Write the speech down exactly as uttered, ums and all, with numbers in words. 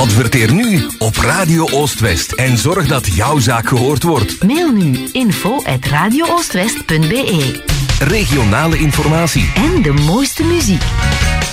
Adverteer nu op Radio Oost-West en zorg dat jouw zaak gehoord wordt. Mail nu info at radio oostwest punt be. Regionale informatie En de mooiste muziek.